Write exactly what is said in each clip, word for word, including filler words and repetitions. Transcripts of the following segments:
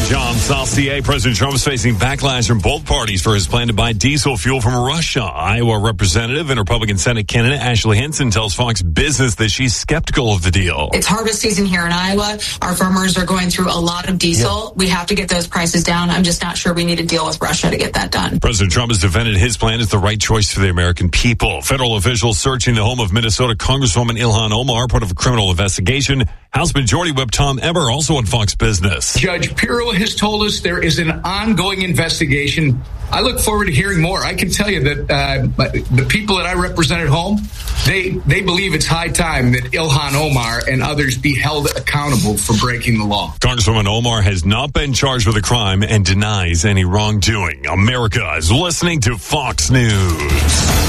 John Saucier. President Trump is facing backlash from both parties for his plan to buy diesel fuel from Russia. Iowa Representative and Republican Senate candidate Ashley Hinson tells Fox Business that she's skeptical of the deal. It's harvest season here in Iowa. Our farmers are going through a lot of diesel. Yep. We have to get those prices down. I'm just not sure we need to deal with Russia to get that done. President Trump has defended his plan as the right choice for the American people. Federal officials searching the home of Minnesota Congresswoman Ilhan Omar, part of a criminal investigation. House Majority Whip Tom Emmer also on Fox Business. Judge Pirro has told us there is an ongoing investigation. I look forward to hearing more. I can tell you that uh, the people that I represent at home, they they believe it's high time that Ilhan Omar and others be held accountable for breaking the law. Congresswoman Omar has not been charged with a crime and denies any wrongdoing. America is listening to Fox News.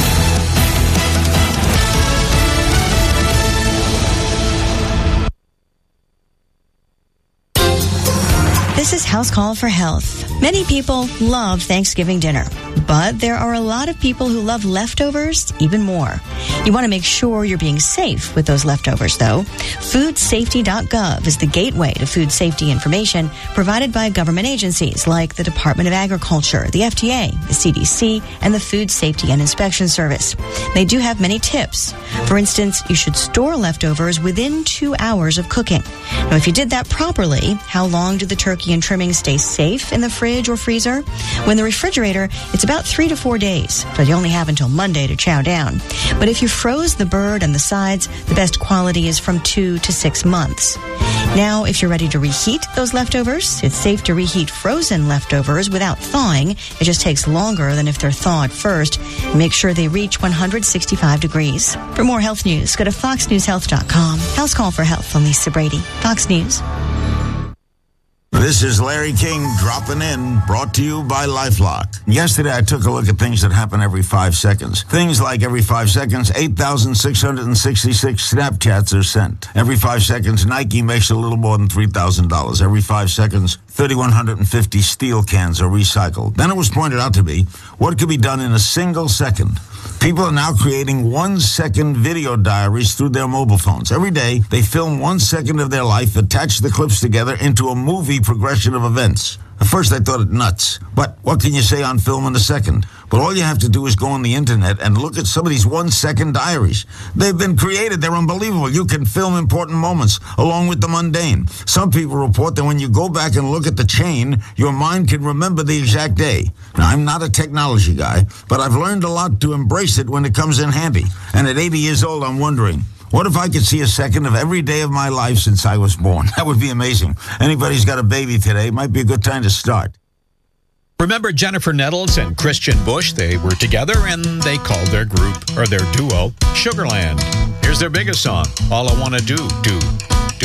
This is House Call for Health. Many people love Thanksgiving dinner, but there are a lot of people who love leftovers even more. You want to make sure you're being safe with those leftovers, though. food safety dot gov is the gateway to food safety information provided by government agencies like the Department of Agriculture, the F D A, the C D C, and the Food Safety and Inspection Service. They do have many tips. For instance, you should store leftovers within two hours of cooking. Now, if you did that properly, how long do the turkey and trimmings stay safe in the fridge or freezer? When the refrigerator, it's about three to four days, but you only have until Monday to chow down. But if you froze the bird and the sides, the best quality is from two to six months. Now, if you're ready to reheat those leftovers, it's safe to reheat frozen leftovers without thawing. It just takes longer than if they're thawed first. Make sure they reach one hundred sixty-five degrees. For more health news, go to fox news health dot com. House Call for Health. I'm Lisa Brady. Fox News. This is Larry King dropping in, brought to you by LifeLock. Yesterday, I took a look at things that happen every five seconds. Things like every five seconds, eight thousand six hundred sixty-six Snapchats are sent. Every five seconds, Nike makes a little more than three thousand dollars. Every five seconds, three thousand one hundred fifty steel cans are recycled. Then it was pointed out to me what could be done in a single second. People are now creating one-second video diaries through their mobile phones. Every day, they film one second of their life, attach the clips together into a movie progression of events. At first, I thought it nuts. But what can you say on film in a second? But all you have to do is go on the internet and look at some of these one-second diaries. They've been created. They're unbelievable. You can film important moments along with the mundane. Some people report that when you go back and look at the chain, your mind can remember the exact day. Now, I'm not a technology guy, but I've learned a lot to embrace it when it comes in handy. And at eighty years old, I'm wondering, what if I could see a second of every day of my life since I was born? That would be amazing. Anybody's got a baby today, might be a good time to start. Remember Jennifer Nettles and Christian Bush? They were together and they called their group, or their duo, Sugarland. Here's their biggest song, All I Wanna Do, Do.